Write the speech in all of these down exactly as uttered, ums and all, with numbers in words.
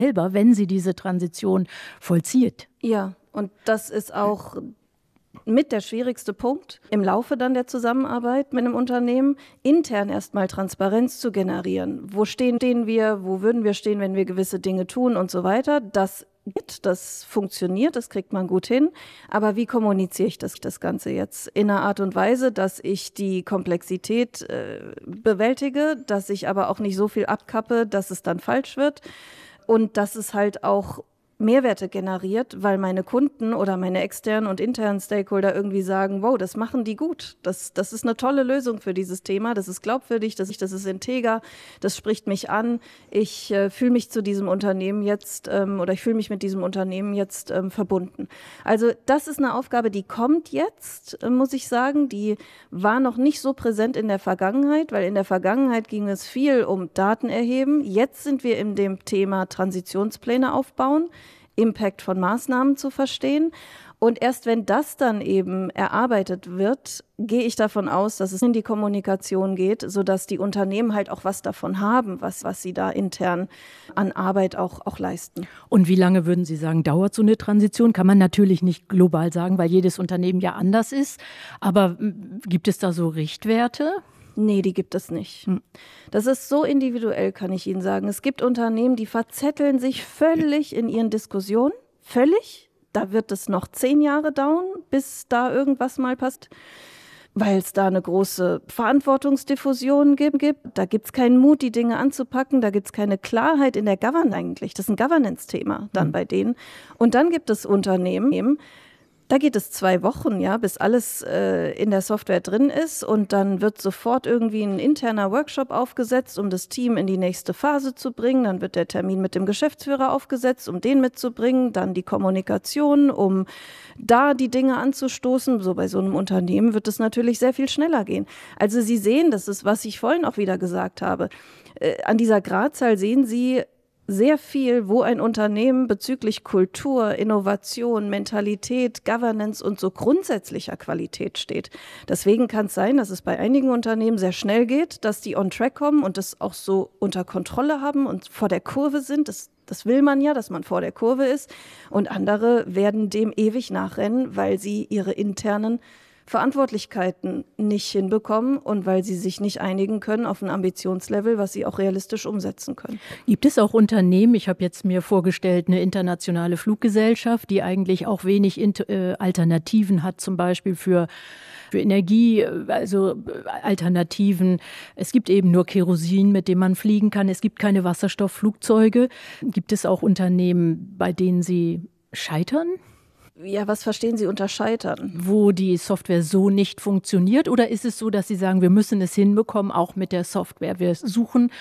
selber, wenn sie diese Transition vollzieht. Ja, und das ist auch mit der schwierigste Punkt im Laufe dann der Zusammenarbeit mit einem Unternehmen, intern erstmal Transparenz zu generieren. Wo stehen wir, wo würden wir stehen, wenn wir gewisse Dinge tun und so weiter. Das geht, das funktioniert, das kriegt man gut hin. Aber wie kommuniziere ich das, das Ganze jetzt? In einer Art und Weise, dass ich die Komplexität äh, bewältige, dass ich aber auch nicht so viel abkappe, dass es dann falsch wird und dass es halt auch Mehrwerte generiert, weil meine Kunden oder meine externen und internen Stakeholder irgendwie sagen, wow, das machen die gut. Das, das ist eine tolle Lösung für dieses Thema. Das ist glaubwürdig, das, das ist integer, das spricht mich an. Ich äh, fühle mich zu diesem Unternehmen jetzt ähm, oder ich fühle mich mit diesem Unternehmen jetzt ähm, verbunden. Also das ist eine Aufgabe, die kommt jetzt, äh, muss ich sagen. Die war noch nicht so präsent in der Vergangenheit, weil in der Vergangenheit ging es viel um Daten erheben. Jetzt sind wir in dem Thema Transitionspläne aufbauen, Impact von Maßnahmen zu verstehen. Und erst wenn das dann eben erarbeitet wird, gehe ich davon aus, dass es in die Kommunikation geht, sodass die Unternehmen halt auch was davon haben, was, was sie da intern an Arbeit auch, auch leisten. Und wie lange würden Sie sagen, dauert so eine Transition? Kann man natürlich nicht global sagen, weil jedes Unternehmen ja anders ist. Aber gibt es da so Richtwerte? Nee, die gibt es nicht. Das ist so individuell, kann ich Ihnen sagen. Es gibt Unternehmen, die verzetteln sich völlig in ihren Diskussionen. Völlig. Da wird es noch zehn Jahre dauern, bis da irgendwas mal passt, weil es da eine große Verantwortungsdiffusion gibt. Da gibt es keinen Mut, die Dinge anzupacken. Da gibt es keine Klarheit in der Governance eigentlich. Das ist ein Governance-Thema dann mhm. bei denen. Und dann gibt es Unternehmen, da geht es zwei Wochen, ja, bis alles äh, in der Software drin ist und dann wird sofort irgendwie ein interner Workshop aufgesetzt, um das Team in die nächste Phase zu bringen. Dann wird der Termin mit dem Geschäftsführer aufgesetzt, um den mitzubringen. Dann die Kommunikation, um da die Dinge anzustoßen. So bei so einem Unternehmen wird es natürlich sehr viel schneller gehen. Also Sie sehen, das ist, was ich vorhin auch wieder gesagt habe. Äh, an dieser Gradzahl sehen Sie sehr viel, wo ein Unternehmen bezüglich Kultur, Innovation, Mentalität, Governance und so grundsätzlicher Qualität steht. Deswegen kann es sein, dass es bei einigen Unternehmen sehr schnell geht, dass die on track kommen und das auch so unter Kontrolle haben und vor der Kurve sind. Das, das will man ja, dass man vor der Kurve ist. Und andere werden dem ewig nachrennen, weil sie ihre internen Verantwortlichkeiten nicht hinbekommen und weil sie sich nicht einigen können auf ein Ambitionslevel, was sie auch realistisch umsetzen können. Gibt es auch Unternehmen, ich habe jetzt mir vorgestellt, eine internationale Fluggesellschaft, die eigentlich auch wenig äh, Alternativen hat, zum Beispiel für, für Energie, also Alternativen. Es gibt eben nur Kerosin, mit dem man fliegen kann. Es gibt keine Wasserstoffflugzeuge. Gibt es auch Unternehmen, bei denen Sie scheitern? Ja, was verstehen Sie unter Scheitern? Wo die Software so nicht funktioniert? Oder ist es so, dass Sie sagen, wir müssen es hinbekommen, auch mit der Software? Wir suchen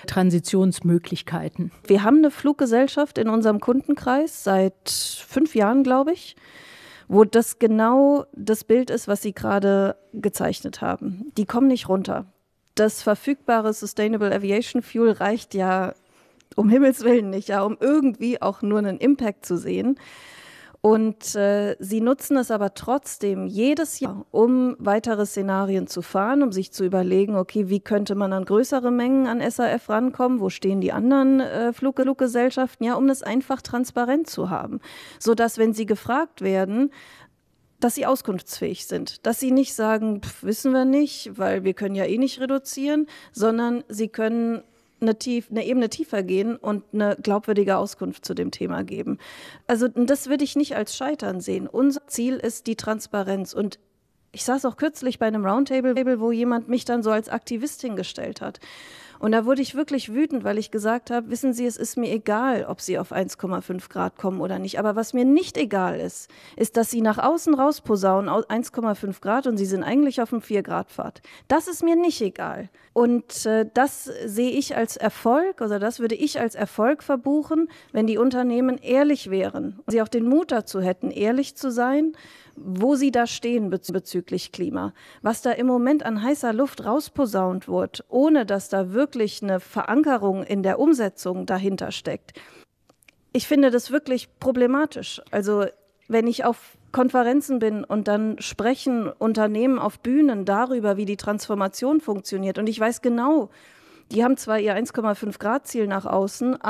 Transitionsmöglichkeiten. Wir haben eine Fluggesellschaft in unserem Kundenkreis seit fünf Jahren, glaube ich, wo das genau das Bild ist, was Sie gerade gezeichnet haben. Die kommen nicht runter. Das verfügbare Sustainable Aviation Fuel reicht ja um Himmels Willen nicht, ja, um irgendwie auch nur einen Impact zu sehen. Und äh, sie nutzen es aber trotzdem jedes Jahr, um weitere Szenarien zu fahren, um sich zu überlegen, okay, wie könnte man an größere Mengen an S A F rankommen, wo stehen die anderen äh, Fluggesellschaften, ja, um das einfach transparent zu haben, sodass, wenn sie gefragt werden, dass sie auskunftsfähig sind, dass sie nicht sagen, pf, wissen wir nicht, weil wir können ja eh nicht reduzieren, sondern sie können Eine, tief, eine Ebene tiefer gehen und eine glaubwürdige Auskunft zu dem Thema geben. Also das würde ich nicht als Scheitern sehen. Unser Ziel ist die Transparenz. Und ich saß auch kürzlich bei einem Roundtable, wo jemand mich dann so als Aktivistin gestellt hat. Und da wurde ich wirklich wütend, weil ich gesagt habe, wissen Sie, es ist mir egal, ob Sie auf eins Komma fünf Grad kommen oder nicht. Aber was mir nicht egal ist, ist, dass Sie nach außen raus posaunen, eins Komma fünf Grad und Sie sind eigentlich auf einem vier Grad Pfad. Das ist mir nicht egal. Und äh, das sehe ich als Erfolg, oder das würde ich als Erfolg verbuchen, wenn die Unternehmen ehrlich wären und sie auch den Mut dazu hätten, ehrlich zu sein, wo sie da stehen bezüglich Klima. Was da im Moment an heißer Luft rausposaunt wird, ohne dass da wirklich eine Verankerung in der Umsetzung dahinter steckt. Ich finde das wirklich problematisch. Also wenn ich auf Konferenzen bin und dann sprechen Unternehmen auf Bühnen darüber, wie die Transformation funktioniert. Und ich weiß genau, die haben zwar ihr eins Komma fünf Grad Ziel nach außen,